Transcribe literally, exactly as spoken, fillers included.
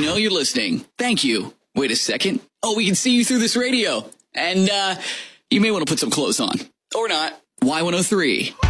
know you're listening. Thank you. Wait a second. Oh, we can see you through this radio. And uh, you may want to put some clothes on. Or not. Y one oh three.